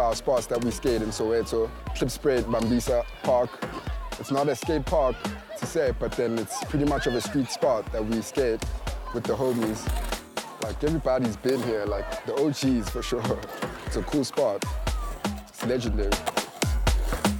our spots that we skate in Soweto. Klipspruit, Bambisa Park. It's not a skate park to say, but then it's pretty much of a street spot that we skate with the homies. Like everybody's been here, like the OGs for sure. It's a cool spot. It's legendary.